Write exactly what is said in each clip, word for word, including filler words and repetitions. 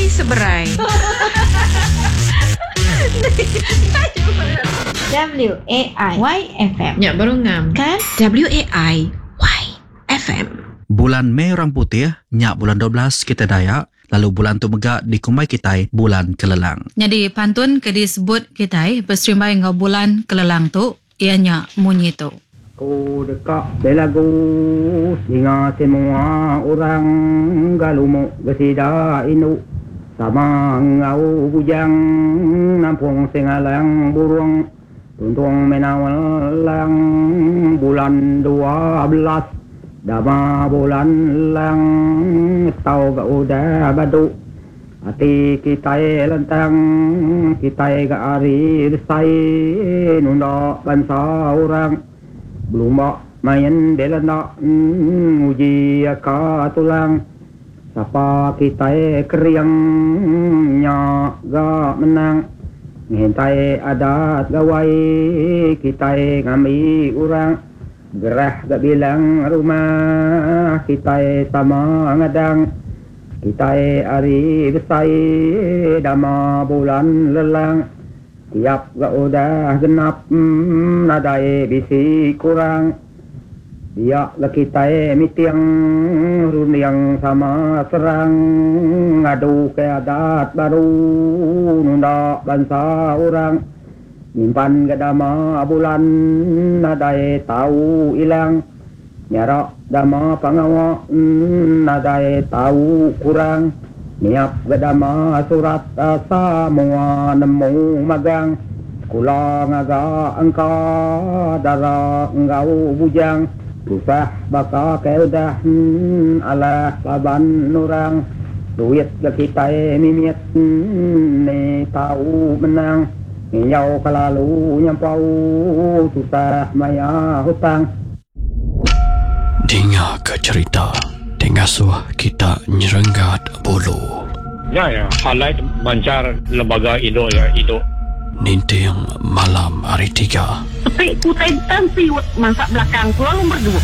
seberai. W A I Y F M. Ya, baru ngam. Kan? W A I Y F M. Bulan Mei orang putih, nyak bulan dua belas kita Dayak, lalu bulan tu megak di Kumai Kitai bulan Kelelang. Jadi pantun ke disebut Kitai berserimbai ngau bulan Kelelang tu ianya munyi tu. Ku dekat belagu singa semua orang galumu gesida inu sama ngau bujang nampung singalang burung tuntung menawalang bulan dua belas dama bulan lang tau ga udah badu hati kita lentang kita ga ari desai nunda bangsa orang belum main belanda uji ka tulang siapa kita keriangnya ga menang ngintai adat gawai kita ngami orang gerah ga bilang rumah kita sama ngadang kita ari besai dama bulan lelang tiap ga udah genap hmm, nadai bisi kurang dia ga kita mitiang runiang sama serang ngadu ke adat baru nunda bangsa orang nyimpan ga dama bulan nadai tahu ilang nyara dama pangawa hmm, nadai tahu kurang niap gadama surat asa mua nemu magang kula ngaga angka dara ngau bujang usah baka keudah hmm, ala laban nurang duit ke kita mimiet hmm, ni tahu menang ngau kelalu nyampau susah maya hutang dengar ke cerita Tengasuh kita nyerenggat bulu. Ya, ya. Halai mancar lembaga Indo ya, Indo. Ninting malam hari tiga. Tapi kutai tansi masak belakang ku lalu berdua.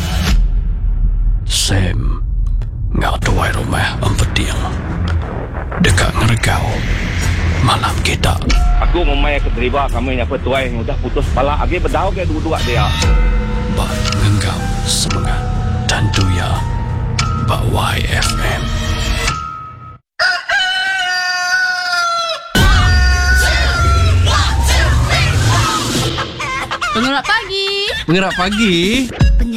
Sam ngau tuai rumah empetiang. Dekat ngeregau malam kita. Aku memang keterlibat kami apa tuai udah putus kepala. Agi berdau ke dua-dua dia. Bat ngenggam semangat dan duya. Bak Y F M. Pengerak pagi. Pengerak pagi.